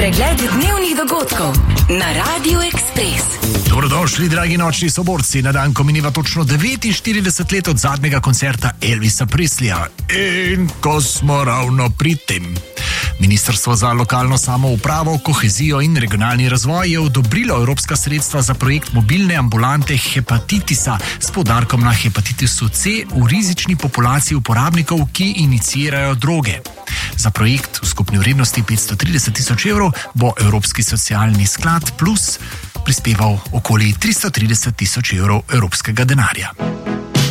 Pregled dnevnih dogodkov na Radiu Ekspres. Dobrodošli, dragi nočni soborci, na dan, ko mineva točno 49 let od zadnjega koncerta Elvisa Presleya. In ko smo ravno pri tem. Ministrstvo za lokalno samoupravo, kohezijo in regionalni razvoj je odobrilo evropska sredstva za projekt mobilne ambulante hepatitisa s poudarkom na hepatitisu C v rizični populaciji uporabnikov, ki iniciirajo droge. Za projekt v skupni vrednosti 530 tisoč evrov bo Evropski socialni sklad plus prispeval okoli 330 tisoč evrov evropskega denarja.